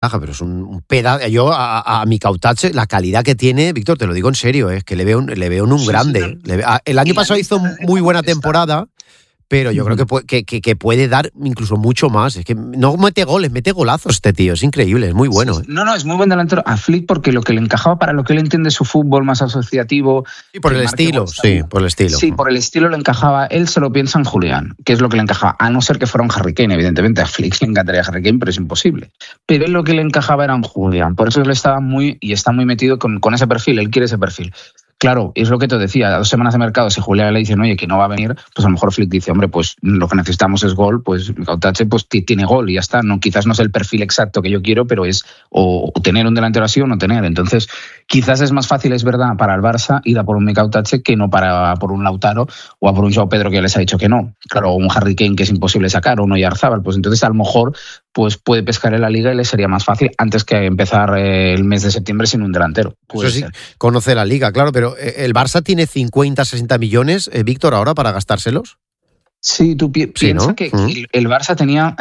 Pero es un pedazo. Yo a Mikautadze, la calidad que tiene, Víctor, te lo digo en serio, es que le veo un Sí, grande. sí, El año pasado hizo muy buena temporada, pero yo creo que puede dar incluso mucho más. Es que no mete goles, mete golazos este tío. Es increíble, es muy bueno. Sí, no, es muy buen delantero a Flick porque lo que le encajaba para lo que él entiende su fútbol más asociativo. Sí, por el estilo, Sí, por el estilo le encajaba. Él se lo piensa en Julián, que es lo que le encajaba. A no ser que fuera un Harry Kane, evidentemente. A Flick le encantaría Harry Kane, pero es imposible. Pero él lo que le encajaba era en Julián. Por eso él está muy metido con ese perfil. Él quiere ese perfil. Claro, es lo que te decía, a 2 semanas de mercado, si Julián le dicen, oye, que no va a venir, pues a lo mejor Flick dice, hombre, pues lo que necesitamos es gol, pues Mikautadze pues tiene gol y ya está. No, quizás no es el perfil exacto que yo quiero, pero es o tener un delantero así o no tener. Entonces, quizás es más fácil, es verdad, para el Barça ir a por un Mikautadze que no por un Lautaro o a por un Joao Pedro que ya les ha dicho que no. Claro, o un Harry Kane que es imposible sacar, o un Oyarzabal. Pues entonces a lo mejor pues puede pescar en la Liga y le sería más fácil antes que empezar el mes de septiembre sin un delantero. Eso sí, conoce la Liga, claro, pero ¿el Barça tiene 50, 60 millones, Víctor, ahora para gastárselos? Sí, tú piensas, ¿no? Que el Barça tenía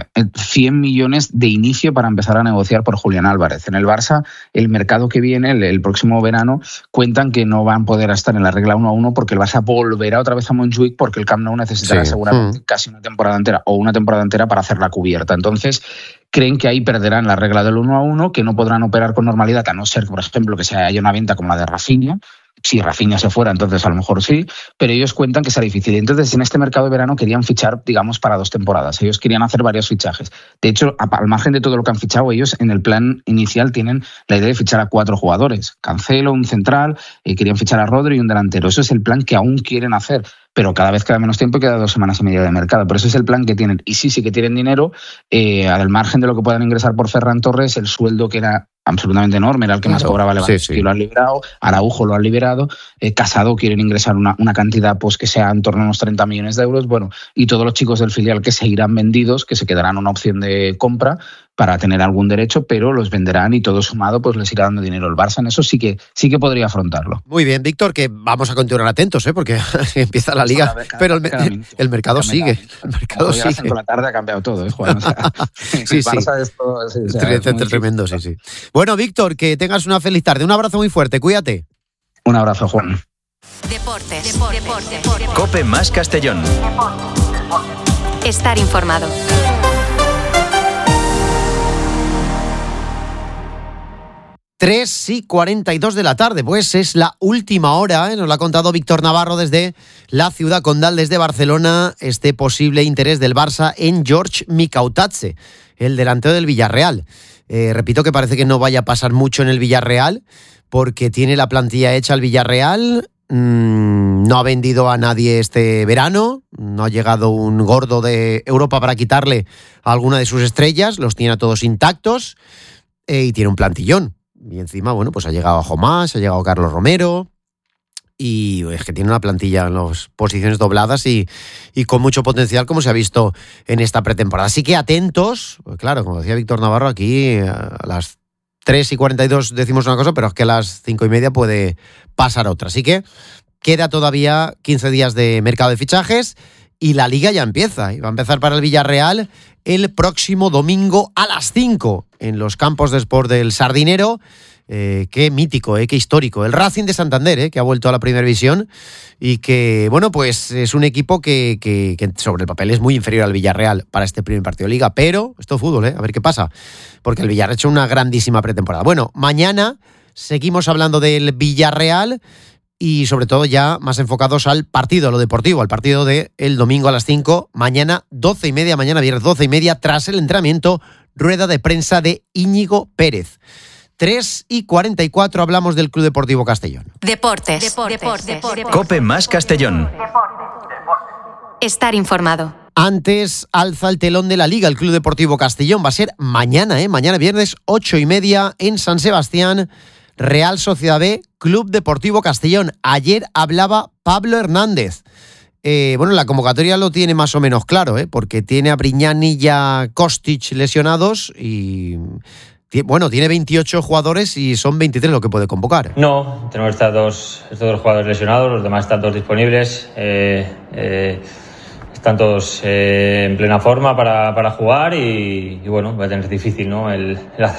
100 millones de inicio para empezar a negociar por Julián Álvarez. En el Barça, el mercado que viene, el próximo verano, cuentan que no van a poder estar en la regla 1-1 porque el Barça volverá otra vez a Montjuïc porque el Camp Nou necesitará seguramente casi una temporada entera o una temporada entera para hacer la cubierta. Entonces, creen que ahí perderán la regla del 1-1, que no podrán operar con normalidad, a no ser, por ejemplo, que se haya una venta como la de Rafinha. Si Rafinha se fuera, entonces a lo mejor sí, pero ellos cuentan que será difícil. Entonces, en este mercado de verano querían fichar, digamos, para 2 temporadas. Ellos querían hacer varios fichajes. De hecho, al margen de todo lo que han fichado, ellos en el plan inicial tienen la idea de fichar a 4 jugadores. Cancelo, un central, querían fichar a Rodri y un delantero. Eso es el plan que aún quieren hacer, pero cada vez queda menos tiempo y queda 2 semanas y media de mercado. Pero ese es el plan que tienen. Y sí que tienen dinero, al margen de lo que puedan ingresar por Ferran Torres, el sueldo que era absolutamente enorme, era el que más cobraba Lewandowski, lo han liberado, Araujo lo han liberado, Casado quieren ingresar una cantidad pues que sea en torno a unos 30 millones de euros, bueno, y todos los chicos del filial que seguirán vendidos, que se quedarán una opción de compra para tener algún derecho, pero los venderán y todo sumado pues les irá dando dinero el Barça. En eso sí que podría afrontarlo. Muy bien, Víctor, que vamos a continuar atentos, porque empieza la Liga, pero el mercado sigue. El mercado sigue. A las 5 de la tarde ha cambiado todo, Juan. O sea, sí. Barça esto, tremendo, sí. Bueno, Víctor, que tengas una feliz tarde. Un abrazo muy fuerte, cuídate. Un abrazo, Juan. Deportes. COPE más Castellón. Estar informado. Tres y 42 de la tarde, pues es la última hora, nos lo ha contado Víctor Navarro desde la ciudad condal, desde Barcelona, este posible interés del Barça en George Mikautadze, el delantero del Villarreal. Repito que parece que no vaya a pasar mucho en el Villarreal, porque tiene la plantilla hecha el Villarreal, no ha vendido a nadie este verano, no ha llegado un gordo de Europa para quitarle a alguna de sus estrellas, los tiene a todos intactos y tiene un plantillón. Y encima, bueno, pues ha llegado a Jomás, ha llegado Carlos Romero y es que tiene una plantilla en las posiciones dobladas y con mucho potencial, como se ha visto en esta pretemporada. Así que atentos, pues claro, como decía Víctor Navarro, aquí a las 3 y 42 decimos una cosa, pero es que a las 5 y media puede pasar otra. Así que queda todavía 15 días de mercado de fichajes y la Liga ya empieza. Y va a empezar para el Villarreal el próximo domingo a las 5 en los campos de Sport del Sardinero. Qué mítico, qué histórico. El Racing de Santander, que ha vuelto a la Primera División y que, bueno, pues es un equipo que sobre el papel es muy inferior al Villarreal para este primer partido de Liga. Pero esto es fútbol, a ver qué pasa. Porque el Villarreal ha hecho una grandísima pretemporada. Bueno, mañana seguimos hablando del Villarreal y sobre todo ya más enfocados al partido, a lo deportivo, al partido del domingo a las 5, mañana 12:30, mañana viernes 12:30, tras el entrenamiento, rueda de prensa de Íñigo Pérez. 3 y 44 hablamos del Club Deportivo Castellón. Deportes. COPE más Castellón. Estar informado. Antes alza el telón de la Liga el Club Deportivo Castellón. Va a ser mañana, mañana viernes 8:30 en San Sebastián. Real Sociedad B, Club Deportivo Castellón. Ayer hablaba Pablo Hernández. Bueno, la convocatoria lo tiene más o menos claro, porque tiene a Brignani y a Kostic lesionados y... Bueno, tiene 28 jugadores y son 23 lo que puede convocar. No, tenemos estos dos jugadores lesionados, los demás están todos disponibles. están todos en plena forma para jugar y bueno, va a tener difícil, ¿no? el hacer